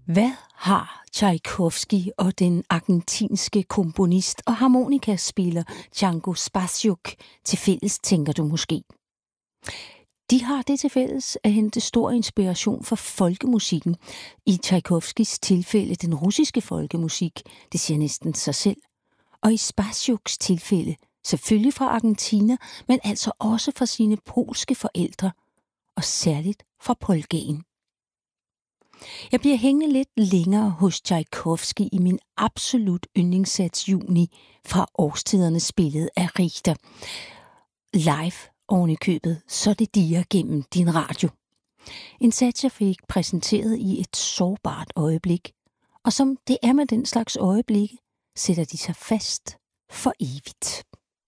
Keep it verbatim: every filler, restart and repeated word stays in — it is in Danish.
Hvad har Tjajkovskij og den argentinske komponist og harmonikaspiller Django Spasiuk til fælles, tænker du måske? De har det til fælles at hente stor inspiration fra folkemusikken. I Tjajkovskijs tilfælde den russiske folkemusik, det siger næsten sig selv. Og i Spasiuks tilfælde selvfølgelig fra Argentina, men altså også fra sine polske forældre, og særligt fra Polgaen. Jeg bliver hængende lidt længere hos Tjajkovskij i min absolut yndlingssats Juni fra Årstidernes billede af Richter. Live oven i købet, så det dirrer gennem din radio. En sats, jeg fik præsenteret i et sårbart øjeblik, og som det er med den slags øjeblikke, sætter de sig fast for evigt.